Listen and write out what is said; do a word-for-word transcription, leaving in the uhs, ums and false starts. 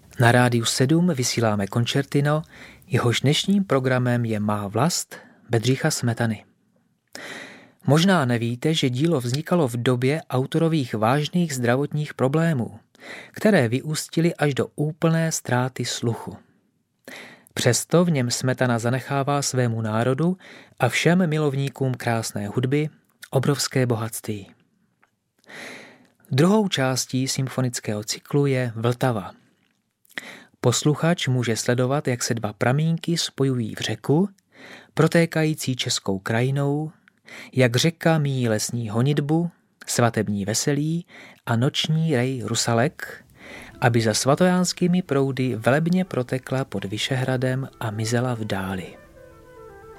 Na Rádiu sedm vysíláme koncertino, jehož dnešním programem je Má vlast Bedřicha Smetany. Možná nevíte, že dílo vznikalo v době autorových vážných zdravotních problémů, které vyústily až do úplné ztráty sluchu. Přesto v něm Smetana zanechává svému národu a všem milovníkům krásné hudby obrovské bohatství. Druhou částí symfonického cyklu je Vltava. Posluchač může sledovat, jak se dva pramínky spojují v řeku, protékající českou krajinou, jak řeka míjí lesní honitbu, svatební veselí a noční rej rusalek, aby za svatojánskými proudy velebně protekla pod Vyšehradem a mizela v dáli.